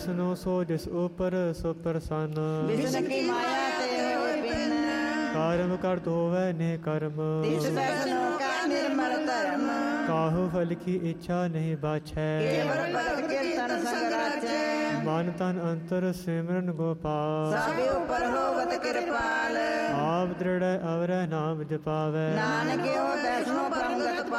ਵੈਸਨੋ ਸੋ ਜਿਸ ਉਪਰ ਸੋ ਪ੍ਰਸੰਨ। ਵਿਸ਼ਨ ਕੀ ਮਾਇਆ ਤੇ ਹੋਏ ਪਿੰਨ। ਕਰਮ ਕਰਤ ਹੋਵੈ ਨੇ ਕਰਮ। ਤਿਸ ਵੈਸਨੋ ਕਾ ਨਿਰਮਲ ਧਰਮ। ਕਾਹੂ ਫਲ ਕੀ ਇੱਛਾ ਨਹੀਂ ਬਾਛੈ। ਕੇਵਲ ਭਗਤ ਕੀਰਤਨ ਸੰਗ ਰਾਚੈ। ਮਨ ਤਨ ਅੰਤਰ ਸਿਮਰਨ ਗੋਪਾਲ। ਸਭੇ ਉਪਰ ਹੋਵਤ ਕਿਰਪਾਲ। ਆਪ ਦ੍ਰਿੜੈ ਅਵਰੈ ਨਾਮ ਜਪਾਵੈ। ਨਾਨਕ ਓ ਵੈਸਨੋ ਪਰਮ ਗਤ